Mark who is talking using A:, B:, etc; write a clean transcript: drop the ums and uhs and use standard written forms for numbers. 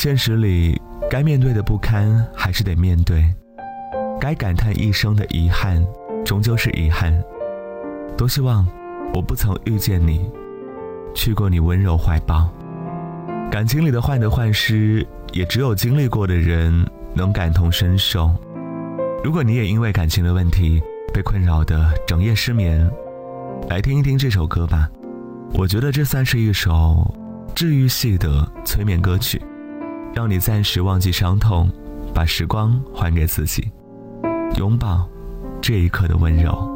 A: 现实里该面对的不堪还是得面对，该感叹一生的遗憾终究是遗憾。多希望我不曾遇见你，去过你温柔怀抱。感情里的患得患失，也只有经历过的人能感同身受。如果你也因为感情的问题被困扰的整夜失眠，来听一听这首歌吧。我觉得这算是一首治愈系的催眠歌曲，让你暂时忘记伤痛，把时光还给自己，拥抱这一刻的温柔。